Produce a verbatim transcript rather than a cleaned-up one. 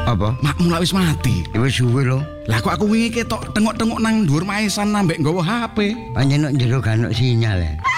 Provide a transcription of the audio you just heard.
Apa? Makmu lak wis mati. Ya wis suwe lho. Lah kok aku wingi ketok tengok-tengok nang dhuwur maesan ambek nggawa H P. Pancen nek jero gak ono sinyal ya.